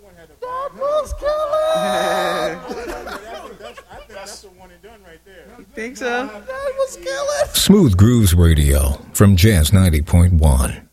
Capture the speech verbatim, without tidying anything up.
That was killing. That's the one and done right there. You think so? That was killing. Smooth Grooves Radio from Jazz ninety point one.